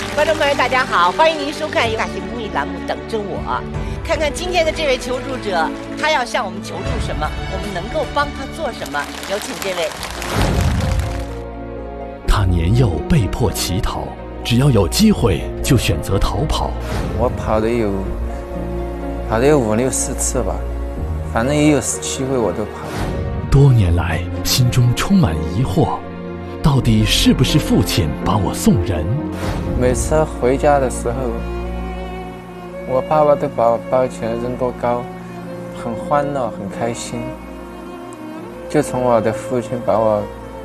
观众朋友，大家好，欢迎您收看由大型公益栏目《等着我》，看看今天的这位求助者，他要向我们求助什么，我们能够帮他做什么？有请这位。 他年幼被迫乞讨，只要有机会就选择逃跑。 我跑的有5、6、4次吧，反正也有7回我都跑。 多年来，心中充满疑惑，到底是不是父亲把我送人？ 每次回家的时候，我爸爸都把我抱起来扔多高，很欢乐，很开心。就从我的父亲把我，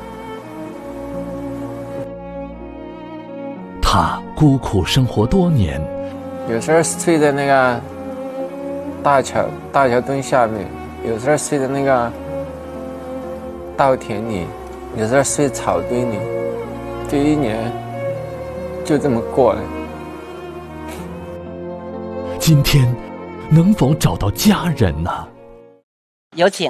他孤苦生活多年， 有时候睡在那个大桥墩下面，有时候睡在那个稻田里，有时候睡草堆里。这1年就这么过了。 今天能否找到家人呢？ 有请。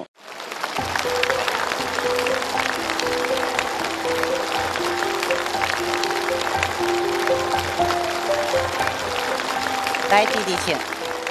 来，弟弟，请。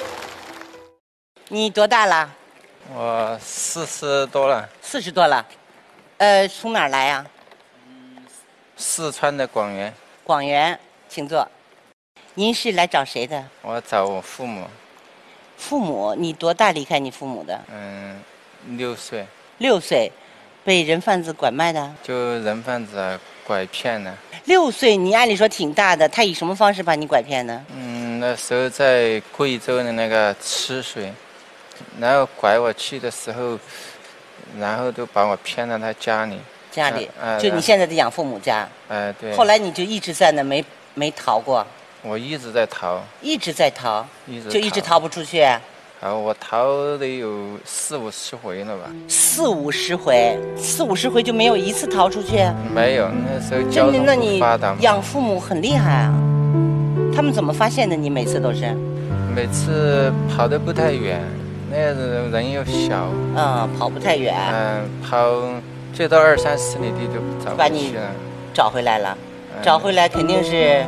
你多大了？ 我40多了。 40多了。从哪儿来呀？ 四川的广元。 广元，请坐。您是来找谁的？ 我找我父母。 父母，你多大离开你父母的 ？6岁。 6岁，被人贩子拐卖的？ 就人贩子拐骗的。 6岁，你按理说挺大的，他以什么方式把你拐骗呢？ 那时候在贵州的那个赤水，然后拐我去的时候，然后都把我骗到他家里。 家里，就你现在的养父母家。 对。 后来你就一直在那没逃过？ 我一直在逃。 一直在逃。就一直逃不出去。 我逃得有40、50回了吧。 40、50回，40、50回就没有一次逃出去？ 没有，那时候交通不发达。 那你养父母很厉害啊，他们怎么发现的？你每次都是？ 每次跑得不太远，那人又小。 跑不太远。 跑最多2、30里地就找把你找回来了。找回来肯定是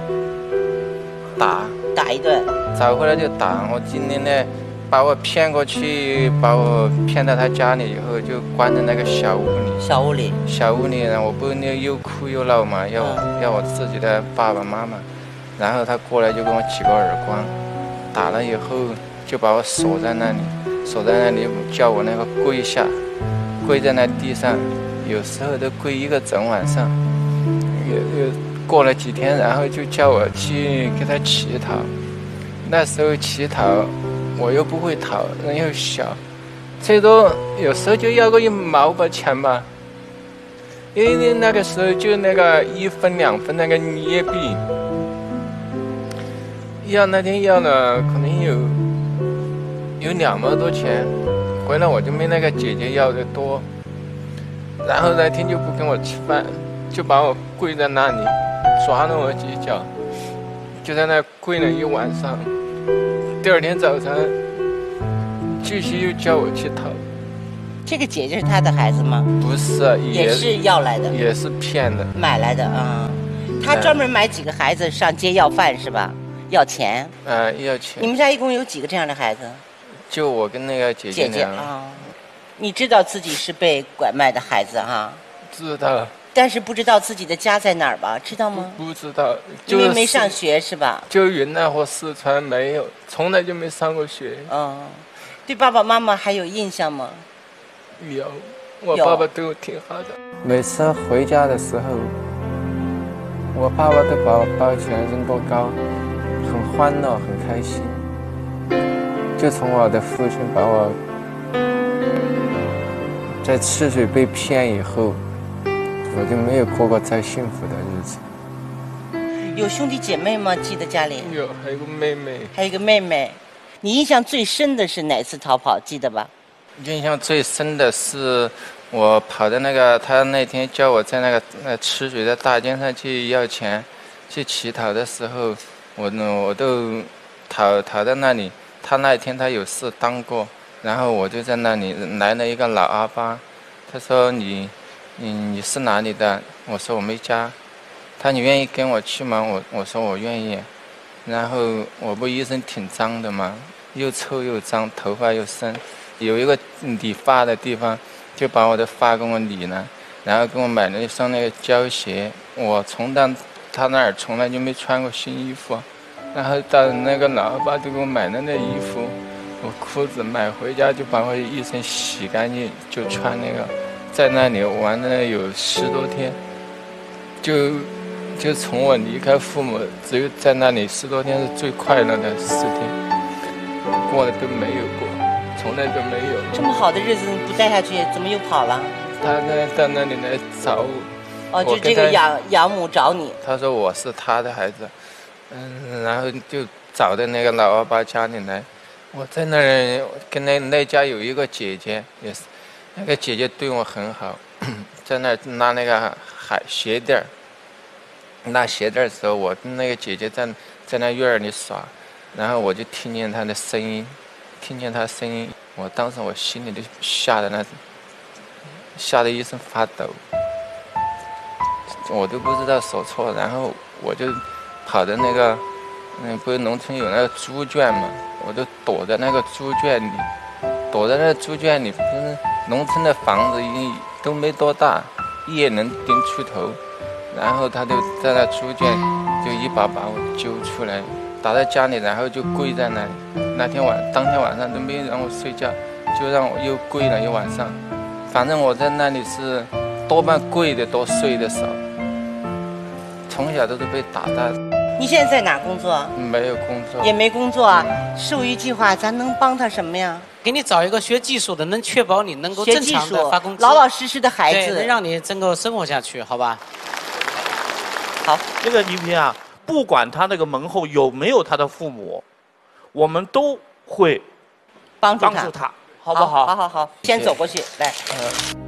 打一顿。 找回来就打。我今天呢，把我骗过去，把我骗到他家里以后，就关在那个小屋里。小屋里呢，我不又哭又闹嘛，要我自己的爸爸妈妈。然后他过来就给我几个耳光，打了以后就把我锁在那里，叫我那个跪在那地上，有时候都跪1个整晚上。又过了几天，然后就叫我去给他乞讨。那时候乞讨我又不会讨，人又小，最多有时候就要个1毛吧钱吧。因为那个时候就那个1分2分那个捏币，那天要了可能有2毛多钱，回来我就没那个姐姐要的多。然后那天就不跟我吃饭，就把我跪在那里，抓了我几脚，就在那跪了1晚上。第2天早上继续又叫我去讨。 这个姐姐是他的孩子吗？ 不是， 也是要来的， 也是骗的， 买来的啊。他专门买几个孩子上街要饭是吧？要钱。 要钱。 你们家一共有几个这样的孩子？ 就我跟那个姐姐啊。你知道自己是被拐卖的孩子哈？ 知道。 但是不知道自己的家在哪儿吧？知道吗？ 不知道， 因为没上学是吧？ 就云南或四川没有，从来就没上过学。 对爸爸妈妈还有印象吗？ 有，我爸爸对我挺好的。每次回家的时候，我爸爸都把我抱起来扔多高，很欢乐，很开心。就从我的父亲把我在赤水被骗以后，我就没有过过再幸福的日子。 有兄弟姐妹吗？记得家里？ 有，还有个妹妹。 还有个妹妹。你印象最深的是哪次逃跑？记得吧？ 印象最深的是我跑的那个，他那天叫我在那个赤水的大街上去要钱，去乞讨的时候，我都讨在那里。他那一天他有事当过，然后我就在那里来了一个老阿爸，他说你是哪里的？我说我没家。 他你愿意跟我去吗？我说我愿意。然后我不一身挺脏的嘛，又臭又脏，头发又深，有一个理发的地方，就把我的发给我理了，然后给我买了一双那个胶鞋。我从他那儿从来就没穿过新衣服，然后到那个老爸就给我买了那衣服，我裤子买回家就把我一身洗干净，就穿那个，在那里玩了有10多天，就从我离开父母，只有在那里10多天是最快乐的4天，过的都没有过，从来都没有。 这么好的日子你不带下去，怎么又跑了？ 他到那里来找我。 哦，就这个养母找你。 他说我是他的孩子，然后就找到那个老二爸家里来。我在那儿跟那家有一个姐姐，也是那个姐姐对我很好，在那儿拉那个鞋垫儿。拉鞋带的时候，我跟那个姐姐在那院儿里耍，然后我就听见她的声音，我当时我心里就吓得一身发抖，我都不知道说错，然后我就跑到那个，不是农村有那个猪圈嘛，我就躲在那个猪圈里，就是农村的房子都没多大，一眼能盯出头。然后他就在那猪圈，就一把把我揪出来，打在家里，然后就跪在那里。当天晚上都没让我睡觉，就让我又跪了一晚上。反正我在那里是多半跪的多，睡的少。从小都是被打大的。 你现在在哪工作？ 没有工作。 也没工作啊。授育计划咱能帮他什么呀？ 给你找一个学技术的，能确保你能够正常的发工资， 老老实实的孩子， 能让你能够生活下去，好吧？ 好，这个倪萍啊，不管他那个门后有没有他的父母，我们都会帮助他，好不好？ 好，先走过去，来。